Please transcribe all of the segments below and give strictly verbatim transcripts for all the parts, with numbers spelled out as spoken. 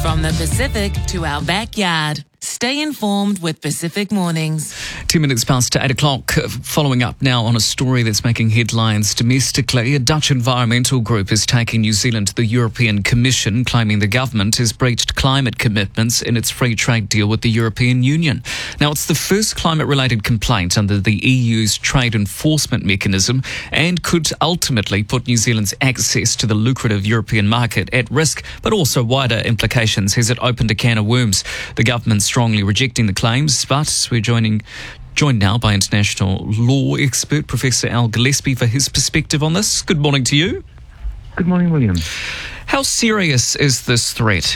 From the Pacific to our backyard. Stay informed with Pacific Mornings. Two minutes past eight o'clock. Following up now on a story that's making headlines domestically. A Dutch environmental group is taking New Zealand to the European Commission, claiming the government has breached climate commitments in its free trade deal with the European Union. Now, it's the first climate-related complaint under the E U's trade enforcement mechanism and could ultimately put New Zealand's access to the lucrative European market at risk, but also wider implications as it opened a can of worms. The government's strongly rejecting the claims, but we're joining joined now by international law expert Professor Al Gillespie for his perspective on this. Good morning to you. Good morning, William. How serious is this threat?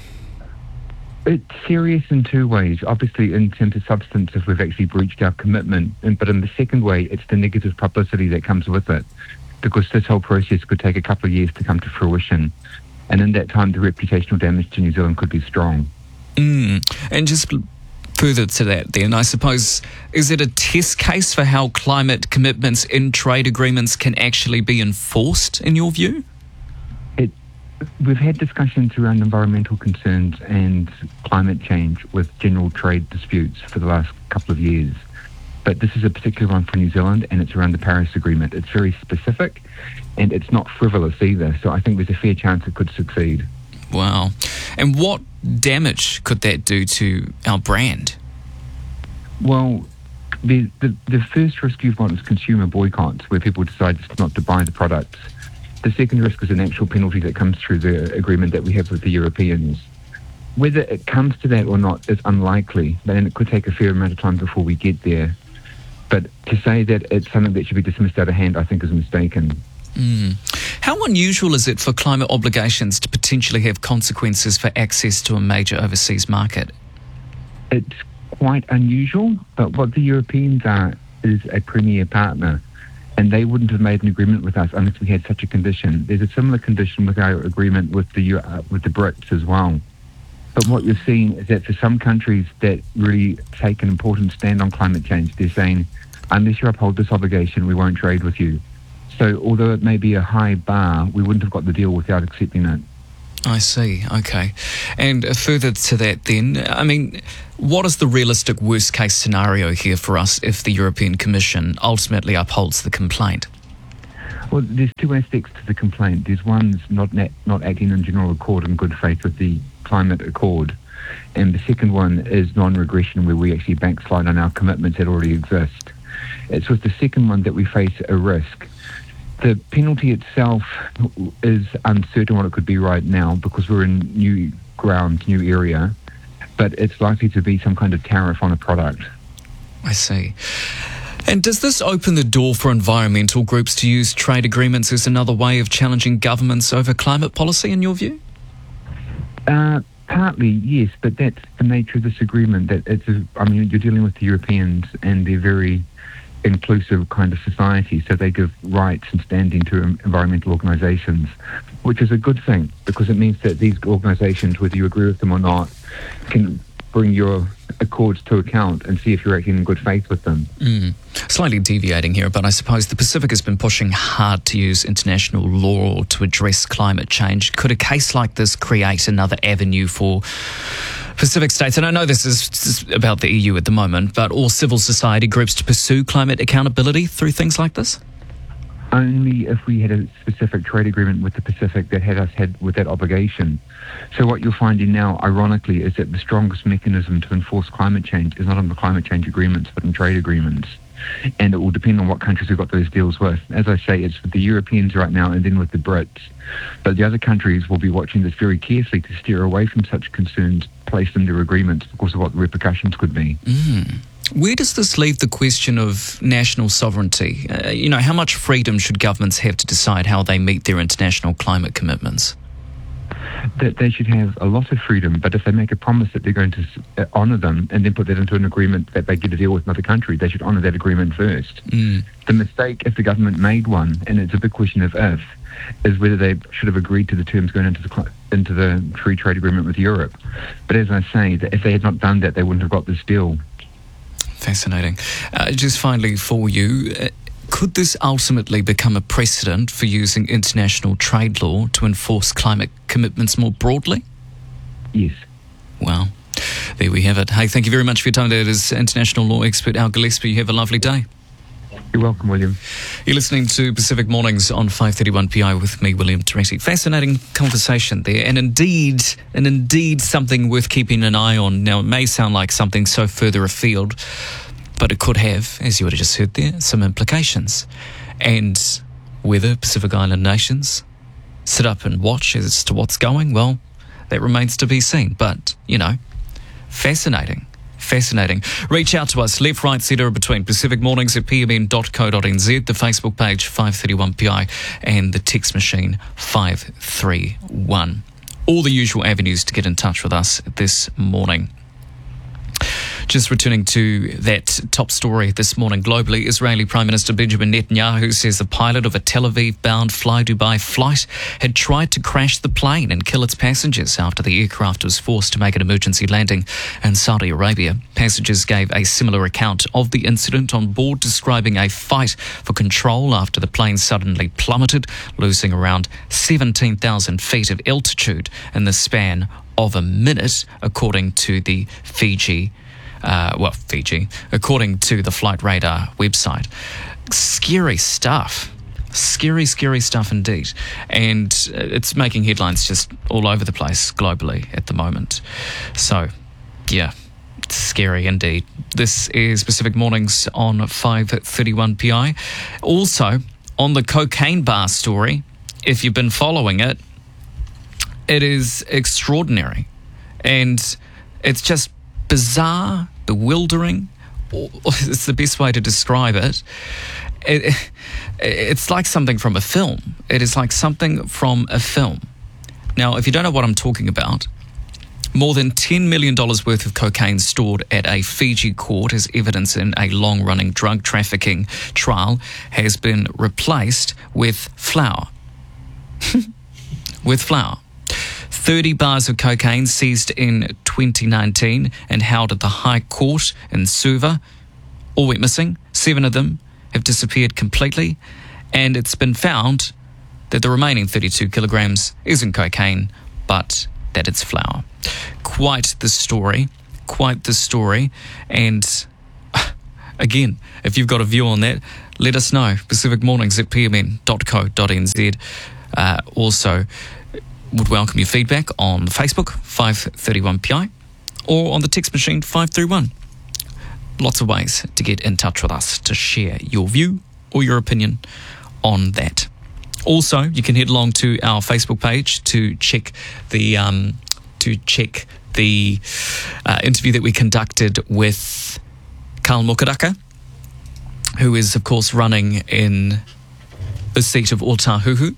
It's serious in two ways. Obviously, in terms of substance, if we've actually breached our commitment, and, but in the second way, it's the negative publicity that comes with it, because this whole process could take a couple of years to come to fruition. And in that time, the reputational damage to New Zealand could be strong. Mm. And just further to that then, I suppose, is it a test case for how climate commitments in trade agreements can actually be enforced, in your view? It, we've had discussions around environmental concerns and climate change with general trade disputes for the last couple of years. But this is a particular one for New Zealand, and it's around the Paris Agreement. It's very specific, and it's not frivolous either, so I think there's a fair chance it could succeed. Wow. And what damage could that do to our brand? Well, the, the the first risk you've got is consumer boycotts, where people decide not to buy the products. The second risk is an actual penalty that comes through the agreement that we have with the Europeans. Whether it comes to that or not is unlikely, and it could take a fair amount of time before we get there. But to say that it's something that should be dismissed out of hand, I think is mistaken. Mm. How unusual is it for climate obligations to potentially have consequences for access to a major overseas market? It's quite unusual, but what the Europeans are is a premier partner, and they wouldn't have made an agreement with us unless we had such a condition. There's a similar condition with our agreement with the uh, with the Brits as well. But what you're seeing is that for some countries that really take an important stand on climate change, they're saying, unless you uphold this obligation, we won't trade with you. So although it may be a high bar, we wouldn't have got the deal without accepting it. I see, okay. And further to that then, I mean, what is the realistic worst case scenario here for us if the European Commission ultimately upholds the complaint? Well, there's two aspects to the complaint. There's one's not not, not acting in general accord and good faith with the climate accord. And the second one is non-regression, where we actually backslide on our commitments that already exist. It's with the second one that we face a risk. The penalty itself is uncertain what it could be right now because we're in new ground, new area, but it's likely to be some kind of tariff on a product. I see. And does this open the door for environmental groups to use trade agreements as another way of challenging governments over climate policy, in your view? Uh, partly, yes, but that's the nature of this agreement. That it's a, I mean, you're dealing with the Europeans, and they're very inclusive kind of society, so they give rights and standing to environmental organisations, which is a good thing because it means that these organisations, whether you agree with them or not, can bring your accords to account and see if you're acting in good faith with them. Mm. Slightly deviating here, but I suppose the Pacific has been pushing hard to use international law to address climate change. Could a case like this create another avenue for Pacific states, and I know this is about the E U at the moment, but all civil society groups to pursue climate accountability through things like this? Only if we had a specific trade agreement with the Pacific that had us had with that obligation. So what you're finding now, ironically, is that the strongest mechanism to enforce climate change is not on the climate change agreements, but in trade agreements. And it will depend on what countries we've got those deals with. As I say, it's with the Europeans right now and then with the Brits. But the other countries will be watching this very carefully to steer away from such concerns placed in their agreements because of what the repercussions could be. Mm. Where does this leave the question of national sovereignty? Uh, you know, how much freedom should governments have to decide how they meet their international climate commitments? That they should have a lot of freedom, but if they make a promise that they're going to honour them and then put that into an agreement that they get a deal with another country, they should honour that agreement first. Mm. The mistake, if the government made one, and it's a big question of if, is whether they should have agreed to the terms going into the into the free trade agreement with Europe. But as I say, that if they had not done that, they wouldn't have got this deal. Fascinating. Uh, just finally for you, uh, could this ultimately become a precedent for using international trade law to enforce climate commitments more broadly? Yes. Wow. There we have it. Hey, thank you very much for your time. That is international law expert Al Gillespie. You have a lovely day. You're welcome, William. You're listening to Pacific Mornings on five thirty-one P I with me, William Toretti. Fascinating conversation there, and indeed, and indeed something worth keeping an eye on. Now, it may sound like something so further afield, but it could have, as you would have just heard there, some implications. And whether Pacific Island nations sit up and watch as to what's going, well, that remains to be seen. But, you know, fascinating. Fascinating. Reach out to us, left, right, centre, between. Pacific Mornings at p m n dot co dot n z, the Facebook page five thirty-one P I, and the text machine five three one. All the usual avenues to get in touch with us this morning. Just returning to that top story this morning globally, Israeli Prime Minister Benjamin Netanyahu says the pilot of a Tel Aviv-bound Fly Dubai flight had tried to crash the plane and kill its passengers after the aircraft was forced to make an emergency landing in Saudi Arabia. Passengers gave a similar account of the incident on board, describing a fight for control after the plane suddenly plummeted, losing around seventeen thousand feet of altitude in the span of a minute, according to the Fiji Uh, well, Fiji, according to the Flight Radar website. Scary stuff. Scary, scary stuff indeed. And it's making headlines just all over the place globally at the moment. So, yeah, it's scary indeed. This is Pacific Mornings on five thirty-one P I. Also, on the cocaine bar story, if you've been following it, it is extraordinary. And it's just bizarre, bewildering. It's the best way to describe it. it. It's like something from a film. It is like something from a film. Now, if you don't know what I'm talking about, more than ten million dollars worth of cocaine stored at a Fiji court as evidence in a long-running drug trafficking trial has been replaced with flour. with flour. thirty bars of cocaine seized in twenty nineteen and held at the High Court in Suva all went missing. Seven of them have disappeared completely, and it's been found that the remaining thirty-two kilograms isn't cocaine, but that it's flour. Quite the story, quite the story. And again, if you've got a view on that, let us know. Pacific Mornings at p m n dot co dot n z. Uh, also, would welcome your feedback on Facebook, five thirty-one P I, or on the text machine, five three one. Lots of ways to get in touch with us, to share your view or your opinion on that. Also, you can head along to our Facebook page to check the um, to check the uh, interview that we conducted with Karl Mokaraka, who is, of course, running in the seat of Otahuhu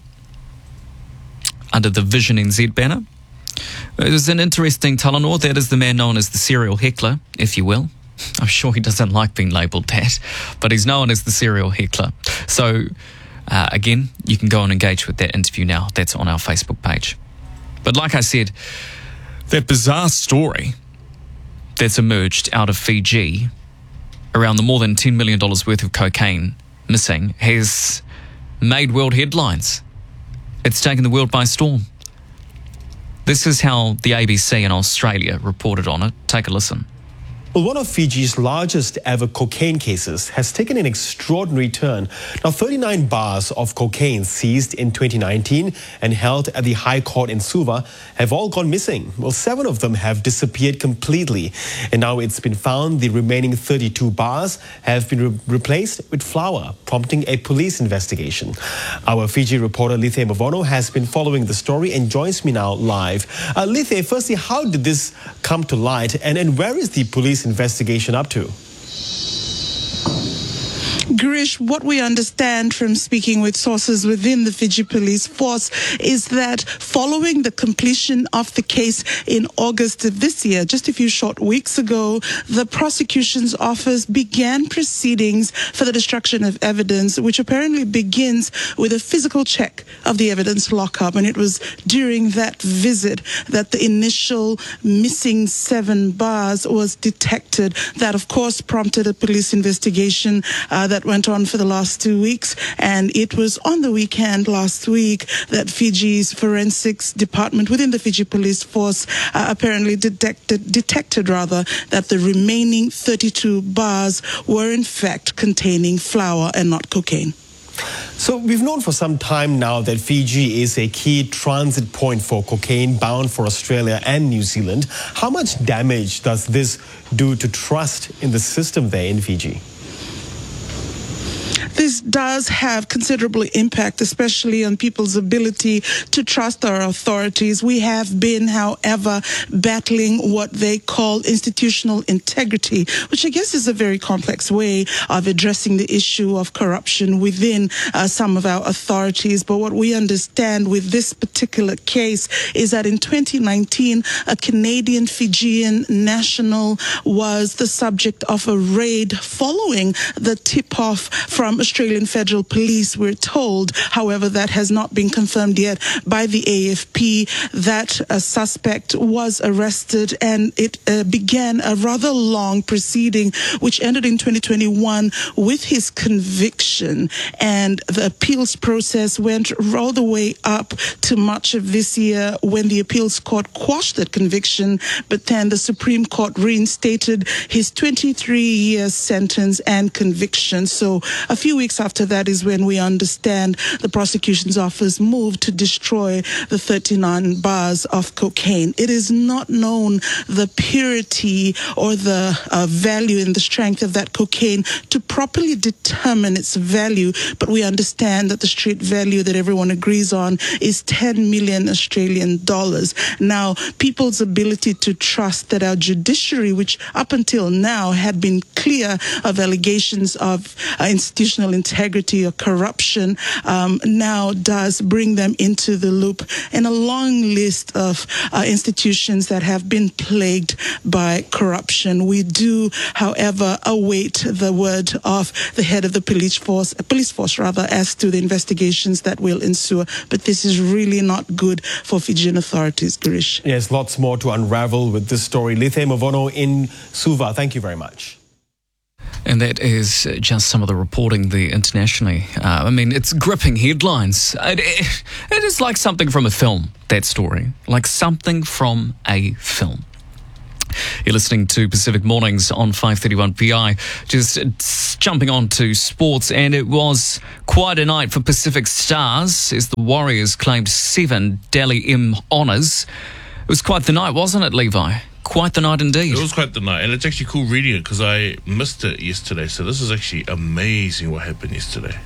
under the Vision N Z banner. It was an interesting Talanoa. That is the man known as the serial heckler, if you will. I'm sure he doesn't like being labelled that, but he's known as the serial heckler. So, uh, again, you can go and engage with that interview now. That's on our Facebook page. But like I said, that bizarre story that's emerged out of Fiji around the more than ten million dollars worth of cocaine missing has made world headlines. It's taken the world by storm. This is how the A B C in Australia reported on it. Take a listen. Well, one of Fiji's largest ever cocaine cases has taken an extraordinary turn. Now, thirty-nine bars of cocaine seized in twenty nineteen and held at the High Court in Suva have all gone missing. Well, seven of them have disappeared completely. And now it's been found the remaining thirty-two bars have been re- replaced with flour, prompting a police investigation. Our Fiji reporter Lithe Mavono has been following the story and joins me now live. Uh, Lithe, firstly, how did this come to light, and, and where is the police investigation up to? Girish, what we understand from speaking with sources within the Fiji Police Force is that following the completion of the case in August of this year, just a few short weeks ago, the prosecution's office began proceedings for the destruction of evidence, which apparently begins with a physical check of the evidence lockup. And it was during that visit that the initial missing seven bars was detected. That, of course, prompted a police investigation uh, that that went on for the last two weeks. And it was on the weekend last week that Fiji's forensics department within the Fiji Police Force uh, apparently detected, detected rather, that the remaining thirty-two bars were in fact containing flour and not cocaine. So we've known for some time now that Fiji is a key transit point for cocaine bound for Australia and New Zealand. How much damage does this do to trust in the system there in Fiji? This does have considerable impact, especially on people's ability to trust our authorities. We have been, however, battling what they call institutional integrity, which I guess is a very complex way of addressing the issue of corruption within uh, some of our authorities. But what we understand with this particular case is that in twenty nineteen, a Canadian Fijian national was the subject of a raid following the tip-off from Australian Federal Police, we're told. However, that has not been confirmed yet by the A F P. That a suspect was arrested, and it uh, began a rather long proceeding, which ended in twenty twenty-one with his conviction. And the appeals process went all the way up to March of this year, when the appeals court quashed that conviction, but then the Supreme Court reinstated his twenty-three-year sentence and conviction. So a few weeks after that is when we understand the prosecution's office moved to destroy the thirty-nine bars of cocaine. It is not known the purity or the uh, value and the strength of that cocaine to properly determine its value, but we understand that the street value that everyone agrees on is ten million Australian dollars. Now, people's ability to trust that our judiciary, which up until now had been clear of allegations of uh, institutional integrity or corruption, um, now does bring them into the loop in a long list of uh, institutions that have been plagued by corruption. We do, however, await the word of the head of the police force, police force rather, as to the investigations that will ensue. But this is really not good for Fijian authorities, Girish. Yes, lots more to unravel with this story. Lethe Mavono in Suva, thank you very much. And that is just some of the reporting there internationally. Uh, I mean, it's gripping headlines. It, it, it is like something from a film, that story. Like something from a film. You're listening to Pacific Mornings on five thirty-one P I. Just uh, jumping on to sports, and it was quite a night for Pacific Stars as the Warriors claimed seven Dally M honours. It was quite the night, wasn't it, Levi? Quite the night indeed. It was quite the night, and it's actually cool reading it because I missed it yesterday. So this is actually amazing what happened yesterday.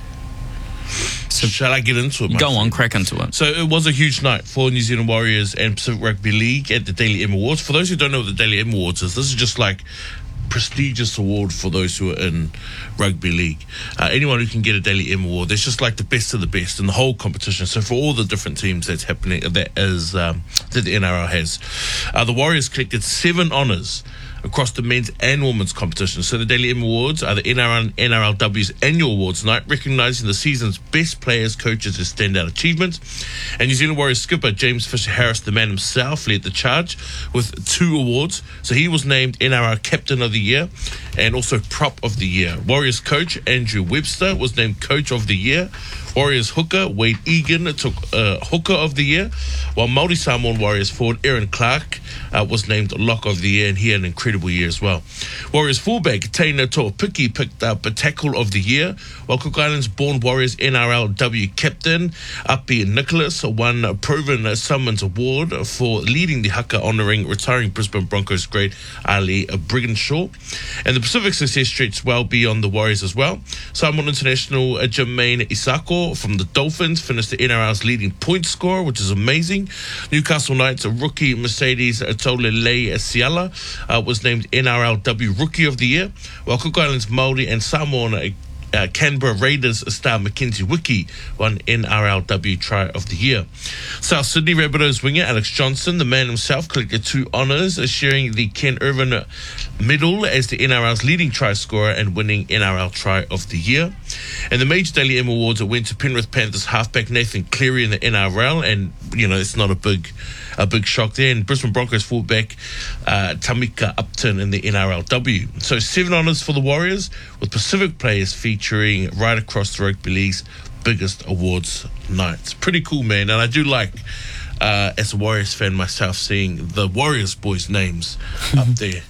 So shall I get into it? Go friend? on, crack into it. So it was a huge night for New Zealand Warriors and Pacific Rugby League at the Dally M Awards. For those who don't know what the Dally M Awards is, this is just like prestigious award for those who are in rugby league. Uh, anyone who can get a Dally M award, it's just like the best of the best in the whole competition. So for all the different teams that's happening, that is um, that the N R L has, uh, the Warriors collected seven honours across the men's and women's competition. So the Dally M Awards are the N R L and N R L W's annual awards night, recognising the season's best players, coaches and standout achievements. And New Zealand Warriors skipper James Fisher-Harris, the man himself, led the charge with two awards. So he was named N R L Captain of the Year and also Prop of the Year. Warriors coach Andrew Webster was named Coach of the Year. Warriors hooker Wade Egan took uh, Hooker of the Year, while Māori Samoan Warriors forward Aaron Clark uh, was named Lock of the Year, and he had an incredible year as well. Warriors fullback Taina To'opiki picked up a Tackle of the Year, while Cook Islands born Warriors N R L W captain Api Nicholas won a Proven Summons Award for leading the haka, honouring retiring Brisbane Broncos great Ali Brigginshaw. And the Pacific success stretched well beyond the Warriors as well. Samoan international uh, Jermaine Isako from the Dolphins finished the N R L's leading point scorer, which is amazing. Newcastle Knights rookie Mercedes Tolelei Siala uh, was named N R L W Rookie of the Year, while Cook Islands Māori and Samoan uh, Uh, Canberra Raiders star Mackenzie Wiki won N R L W Try of the Year. South Sydney Rabbitohs winger Alex Johnson, the man himself, collected two honours, uh, sharing the Ken Irvin medal as the N R L's leading try scorer and winning N R L Try of the Year. And the major Dally M Awards went to Penrith Panthers halfback Nathan Cleary in the N R L and you know, it's not a big a big shock there. And Brisbane Broncos fullback uh, Tamika Upton in the N R L W. So seven honours for the Warriors, with Pacific players featuring right across the rugby league's biggest awards nights. Pretty cool, man. And I do like, uh, as a Warriors fan myself, seeing the Warriors boys' names up there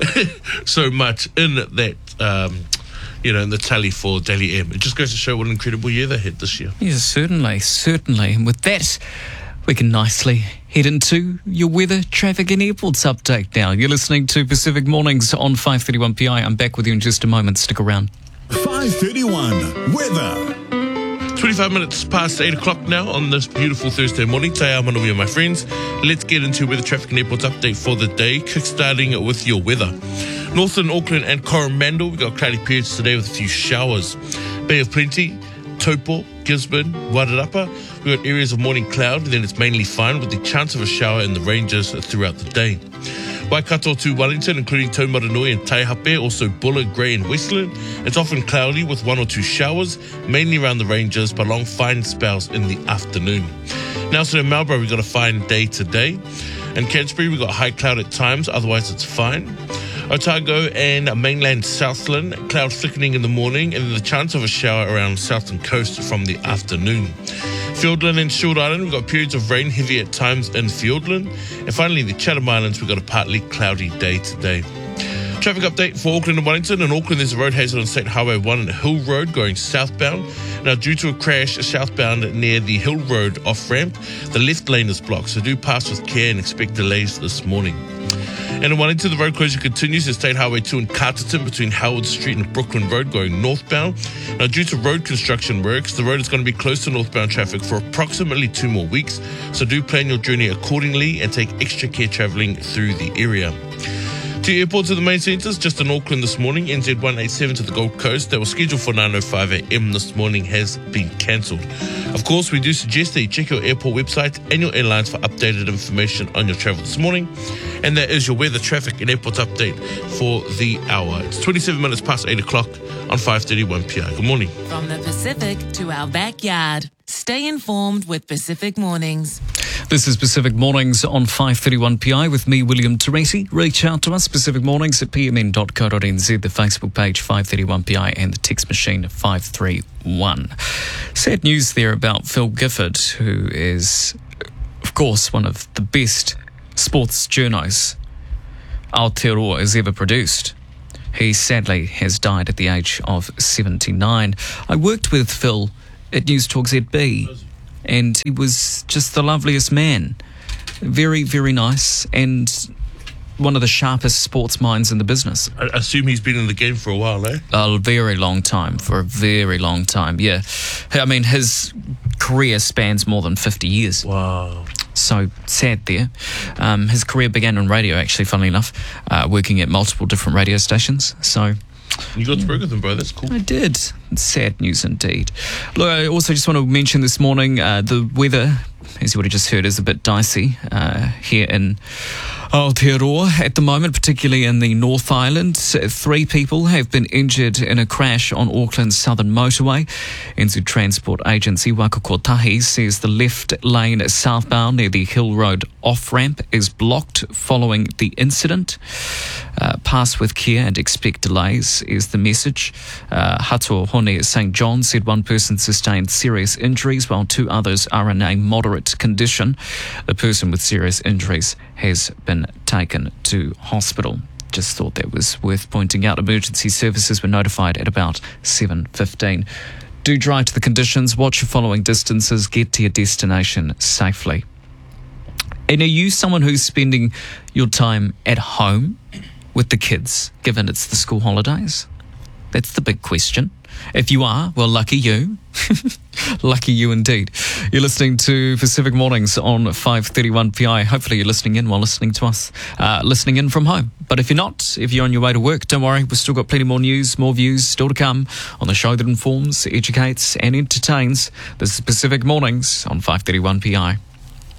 so much in that, um, you know, in the tally for Daily M. It just goes to show what an incredible year they had this year. Yes, certainly, certainly. And with that, we can nicely head into your weather, traffic and airports update now. You're listening to Pacific Mornings on five thirty-one P I. I'm back with you in just a moment. Stick around. five thirty-one weather. twenty-five minutes past eight o'clock now on this beautiful Thursday morning. Te ao manuia, my friends. Let's get into weather, traffic and airports update for the day, kickstarting with your weather. Northern Auckland and Coromandel, we've got cloudy periods today with a few showers. Bay of Plenty, Taupo, Gisborne, Wairarapa, we've got areas of morning cloud, then it's mainly fine with the chance of a shower in the ranges throughout the day. Waikato to Wellington, including Taumaranui and Taihape, also Buller, Grey and Westland. It's often cloudy with one or two showers, mainly around the ranges, but long fine spells in the afternoon. Nelson and Marlborough, we've got a fine day today. In Canterbury, we've got high cloud at times, otherwise it's fine. Otago and mainland Southland, cloud thickening in the morning, and the chance of a shower around Southern Coast from the afternoon. Fiordland and Shield Island, we've got periods of rain, heavy at times in Fiordland. And finally, the Chatham Islands, we've got a partly cloudy day today. Traffic update for Auckland and Wellington. In Auckland, there's a road hazard on State Highway one and Hill Road going southbound. Now, due to a crash southbound near the Hill Road off-ramp, the left lane is blocked, so do pass with care and expect delays this morning. And in Wellington, the road closure continues at State Highway two in Carterton between Howard Street and Brooklyn Road going northbound. Now, due to road construction works, the road is going to be closed to northbound traffic for approximately two more weeks, so do plan your journey accordingly and take extra care travelling through the area. Two airports at the main centres, just in Auckland this morning. N Z one eighty-seven to the Gold Coast, that was scheduled for nine oh five a.m. this morning, has been cancelled. Of course, we do suggest that you check your airport website and your airlines for updated information on your travel this morning. And that is your weather, traffic and airports update for the hour. It's twenty-seven minutes past eight o'clock on five thirty-one P I. Good morning. From the Pacific to our backyard, stay informed with Pacific Mornings. This is Pacific Mornings on five thirty-one P I with me, William Teresi. Reach out to us, Pacific Mornings at p m n dot co dot n z, the Facebook page five thirty-one P I and the text machine five three one. Sad news there about Phil Gifford, who is, of course, one of the best sports journos Aotearoa has ever produced. He sadly has died at the age of seventy-nine. I worked with Phil at News Talk Z B, and he was just the loveliest man. Very, very nice, and one of the sharpest sports minds in the business. I assume he's been in the game for a while, eh? A very long time, for a very long time, yeah. I mean, his career spans more than fifty years. Wow. So sad there. Um, his career began on radio, actually, funnily enough, uh, working at multiple different radio stations. So you got to work with him, bro. That's cool. I did. Sad news indeed. Look, I also just want to mention this morning uh, the weather, as you would have just heard, is a bit dicey uh, here in Aotearoa at the moment, particularly in the North Island. Three people have been injured in a crash on Auckland's southern motorway. N Z Transport Agency Wakakotahi says the left lane southbound near the Hill Road off-ramp is blocked following the incident. Uh, pass with care and expect delays is the message. Uh, Hato Hone at Saint John said one person sustained serious injuries while two others are in a moderate condition. The person with serious injuries has been taken to hospital. Just thought that was worth pointing out. Emergency services were notified at about seven fifteen. Do drive to the conditions, watch your following distances, get to your destination safely. And are you someone who's spending your time at home with the kids, given it's the school holidays? That's the big question. If you are, well, lucky you. Lucky you indeed. You're listening to Pacific Mornings on five thirty-one P I. Hopefully you're listening in while listening to us, uh, listening in from home. But if you're not, if you're on your way to work, don't worry. We've still got plenty more news, more views still to come on the show that informs, educates and entertains. This is Pacific Mornings on five thirty-one P I.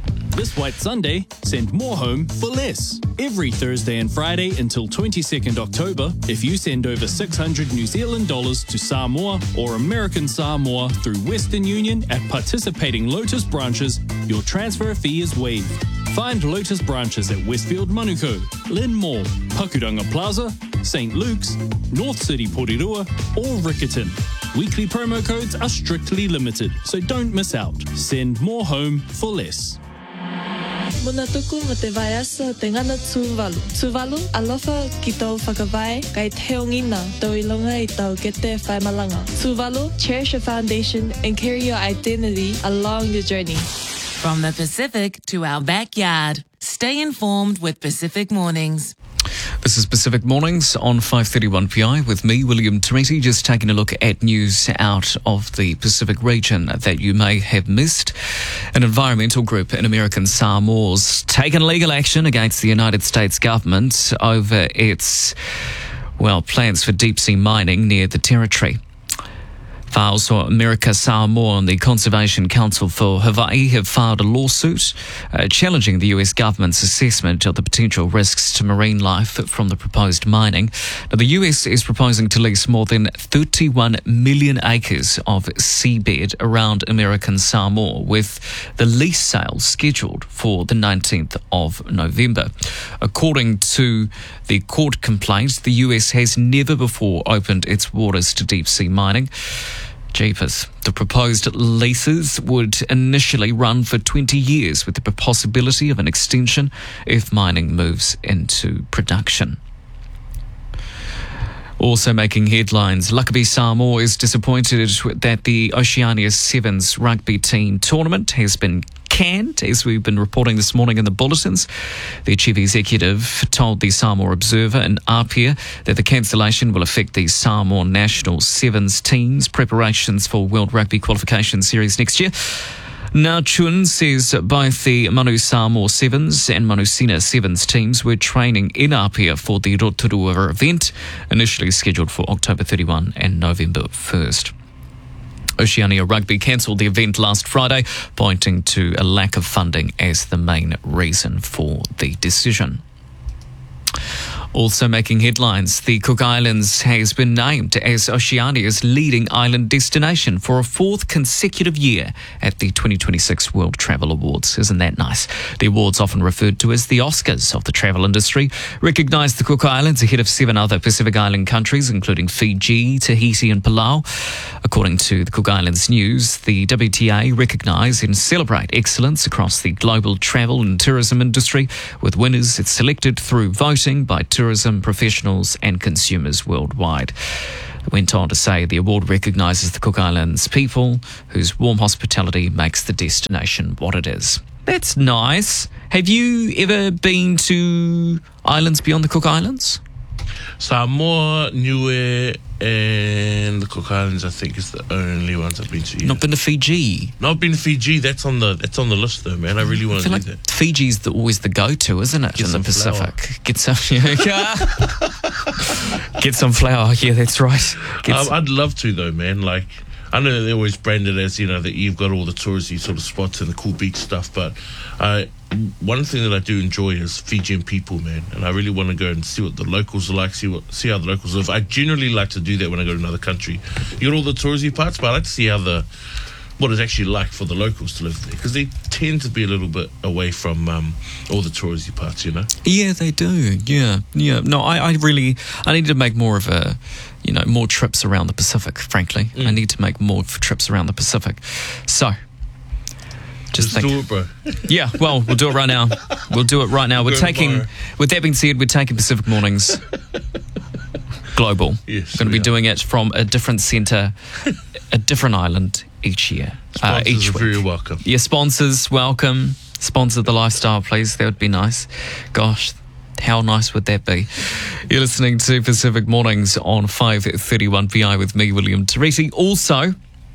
This White Sunday, send more home for less. Every Thursday and Friday until twenty-second October, if you send over six hundred New Zealand dollars to Samoa or American Samoa through Western Union at participating Lotus branches, your transfer fee is waived. Find Lotus branches at Westfield Manukau, Lynn Mall, Pakuranga Plaza, Saint Luke's, North City Porirua, or Rickerton. Weekly promo codes are strictly limited, so don't miss out. Send more home for less. Muna tuku mo te vai asa te ngana tūwalu. Tūwalu, alofa ki tau whakawai, kai teo ngina tau ilonga i tau kete whaimalanga. Tūwalu, cherish your foundation and carry your identity along your journey. From the Pacific to our backyard, stay informed with Pacific Mornings. This is Pacific Mornings on five thirty-one P I with me, William Teresi, just taking a look at news out of the Pacific region that you may have missed. An environmental group in American Samoa's taken legal action against the United States government over its, well, plans for deep-sea mining near the territory. Files for America Samoa and the Conservation Council for Hawaii have filed a lawsuit uh, challenging the U S government's assessment of the potential risks to marine life from the proposed mining. Now, the U S is proposing to lease more than thirty-one million acres of seabed around American Samoa, with the lease sale scheduled for the nineteenth of November. According to the court complaint, the U S has never before opened its waters to deep-sea mining. Jeepers. The proposed leases would initially run for twenty years, with the possibility of an extension if mining moves into production. Also making headlines, Luckabee Samoa is disappointed that the Oceania Sevens rugby team tournament has been canned, as we've been reporting this morning in the bulletins. The chief executive told the Samoa Observer in Apia that the cancellation will affect the Samoa national Sevens team's preparations for World Rugby Qualification Series next year. Now, Chun says both the Manu Samoa Sevens and Manusina Sevens teams were training in Apia for the Rotorua event, initially scheduled for October thirty-first and November first. Oceania Rugby cancelled the event last Friday, pointing to a lack of funding as the main reason for the decision. Also making headlines, the Cook Islands has been named as Oceania's leading island destination for a fourth consecutive year at the twenty twenty-six World Travel Awards. Isn't that nice? The awards, often referred to as the Oscars of the travel industry, recognise the Cook Islands ahead of seven other Pacific Island countries, including Fiji, Tahiti and Palau. According to the Cook Islands News, the W T A recognise and celebrate excellence across the global travel and tourism industry, with winners selected through voting by tourism professionals and consumers worldwide. It went on to say the award recognises the Cook Islands people whose warm hospitality makes the destination what it is. That's nice. Have you ever been to islands beyond the Cook Islands? Samoa, Niue, and the Cook Islands, I think, is the only ones I've been to. Yeah. Not been to Fiji? Not been to Fiji. That's on the that's on the list, though, man. I really want to do like that. Fiji's the, always the go-to, isn't it, Get in the Pacific? Flour. Get some, yeah. Get some flour. Yeah, that's right. Get Um, some- I'd love to, though, man. Like, I know they're always branded as, you know, that you've got all the touristy sort of spots and the cool beach stuff, but uh, one thing that I do enjoy is Fijian people, man, and I really want to go and see what the locals are like, see what see how the locals live. I generally like to do that when I go to another country. You got all the touristy parts, but I like to see how the what it's actually like for the locals to live there, because they tend to be a little bit away from um, all the touristy parts, you know. Yeah, they do. Yeah, yeah. No, I, I really, I need to make more of a, you know, more trips around the Pacific. Frankly, mm. I need to make more f- trips around the Pacific. So, just Let's think, do it, bro. Yeah, well, we'll do it right now. We'll do it right now. We're Go taking. tomorrow. With that being said, we're taking Pacific Mornings global. Yes, we're going to we be are. doing it from a different centre, a different island each year, uh, Sponsors each are week. very welcome. Your sponsors, welcome. Sponsor the lifestyle, please. That would be nice. Gosh, how nice would that be? You're listening to Pacific Mornings on five thirty-one P I with me, William Teresi. Also,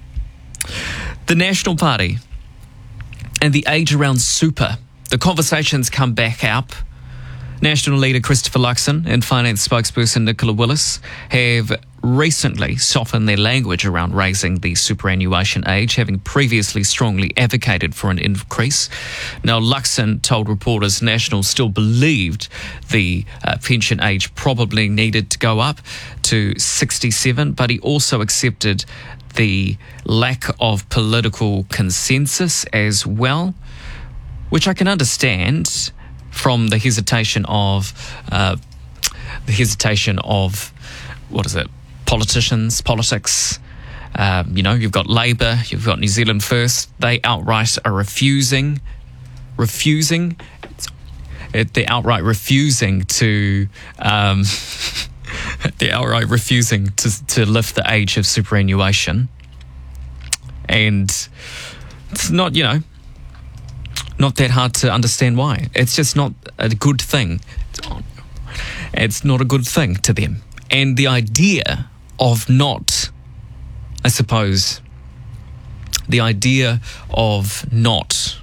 the National Party and the age around super. The conversations come back up. National leader Christopher Luxon and finance spokesperson Nicola Willis have recently softened their language around raising the superannuation age, having previously strongly advocated for an increase. Now, Luxon told reporters National still believed the uh, pension age probably needed to go up to sixty-seven, but he also accepted the lack of political consensus as well, which I can understand from the hesitation of uh, the hesitation of what is it? Politicians, politics. Um, you know, you've got Labour, you've got New Zealand First. They outright are refusing, refusing. They're outright refusing to. Um, they're outright refusing to to lift the age of superannuation, and it's not, you know, not that hard to understand why. It's just not a good thing. It's not a good thing to them, and the idea of not, I suppose, the idea of not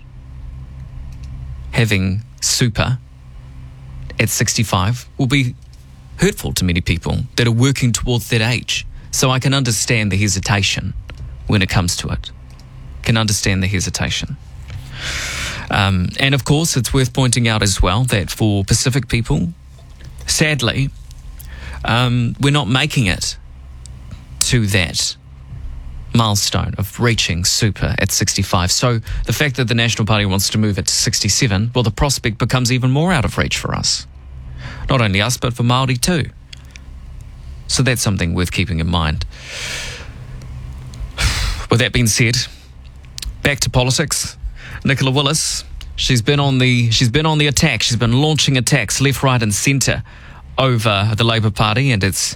having super at sixty-five will be hurtful to many people that are working towards that age. So I can understand the hesitation when it comes to it. Can understand the hesitation. Um, and of course, it's worth pointing out as well that for Pacific people, sadly, um, we're not making it to that milestone of reaching super at sixty-five. So the fact that the National Party wants to move it to sixty-seven, well, the prospect becomes even more out of reach for us. Not only us, but for Māori too. So that's something worth keeping in mind. With that being said, back to politics. Nicola Willis, she's been on the she's been on the attack. She's been launching attacks left, right, and centre over the Labour Party and its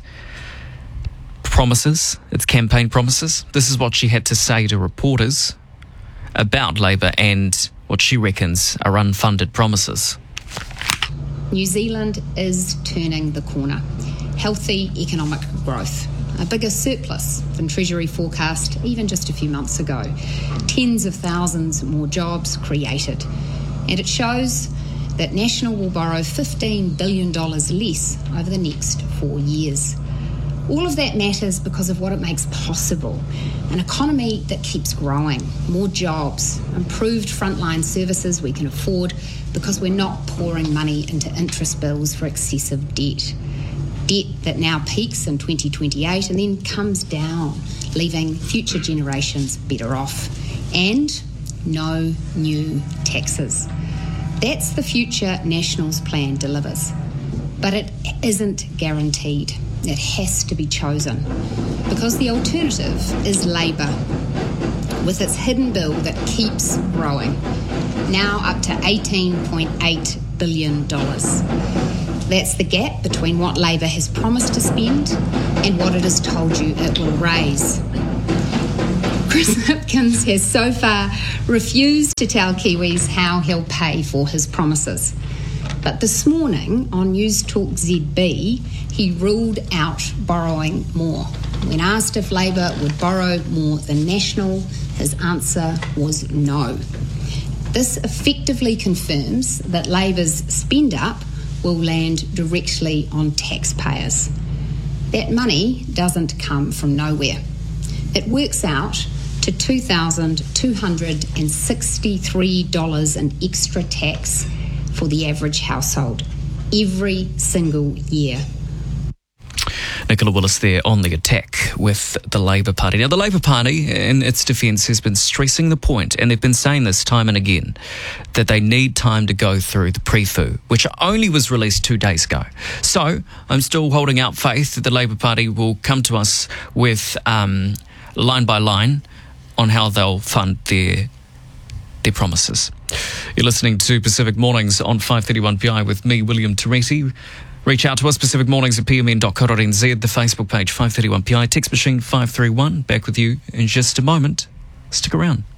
promises, its campaign promises. This is what she had to say to reporters about Labour and what she reckons are unfunded promises. New Zealand is turning the corner. Healthy economic growth. A bigger surplus than Treasury forecast even just a few months ago. Tens of thousands more jobs created. And it shows that National will borrow fifteen billion dollars less over the next four years. All of that matters because of what it makes possible. An economy that keeps growing, more jobs, improved frontline services we can afford because we're not pouring money into interest bills for excessive debt. Debt that now peaks in twenty twenty-eight and then comes down, leaving future generations better off. And no new taxes. That's the future National's plan delivers. But it isn't guaranteed. It has to be chosen. Because the alternative is Labour, with its hidden bill that keeps growing, now up to eighteen point eight billion dollars. That's the gap between what Labour has promised to spend and what it has told you it will raise. Chris Hipkins has so far refused to tell Kiwis how he'll pay for his promises. But this morning on News Talk Z B, he ruled out borrowing more. When asked if Labour would borrow more than National, his answer was no. This effectively confirms that Labour's spend up will land directly on taxpayers. That money doesn't come from nowhere. It works out to two thousand two hundred sixty-three dollars in extra tax for the average household every single year. Nicola Willis there on the attack with the Labour Party. Now, the Labour Party, in its defence, has been stressing the point, and they've been saying this time and again, that they need time to go through the pre-fu, which only was released two days ago. So, I'm still holding out faith that the Labour Party will come to us with um, line by line on how they'll fund their their promises. You're listening to Pacific Mornings on five thirty-one P I with me, William Teresi. Reach out to us, Pacific Mornings at p m n dot co dot n z, the Facebook page five thirty-one P I, text machine five three one. Back with you in just a moment. Stick around.